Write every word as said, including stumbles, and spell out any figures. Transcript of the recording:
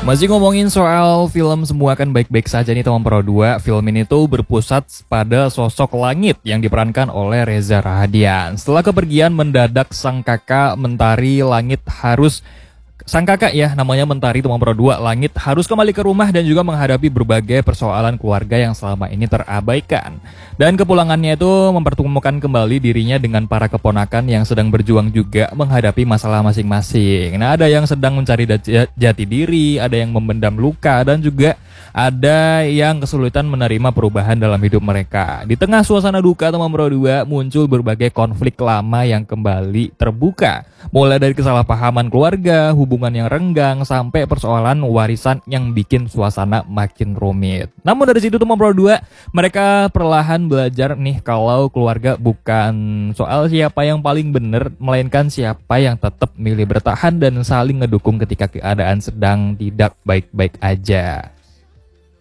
Masih ngomongin soal film Semua Akan Baik-Baik Saja nih teman Pro dua. Film ini tuh berpusat pada sosok Langit yang diperankan oleh Reza Rahadian. Setelah kepergian mendadak sang kakak Mentari, Langit harus Sang kakak ya, namanya Mentari teman Pro dua, Langit harus kembali ke rumah dan juga menghadapi berbagai persoalan keluarga yang selama ini terabaikan. Dan kepulangannya itu mempertemukan kembali dirinya dengan para keponakan yang sedang berjuang juga menghadapi masalah masing-masing. Nah, ada yang sedang mencari jati diri, ada yang memendam luka, dan juga ada yang kesulitan menerima perubahan dalam hidup mereka. Di tengah suasana duka teman Pro dua, muncul berbagai konflik lama yang kembali terbuka. Mulai dari kesalahpahaman keluarga, hubungan yang renggang, sampai persoalan warisan yang bikin suasana makin rumit. Namun dari situ teman Pro dua, mereka perlahan belajar nih kalau keluarga bukan soal siapa yang paling benar, melainkan siapa yang tetap milih bertahan dan saling ngedukung ketika keadaan sedang tidak baik-baik aja.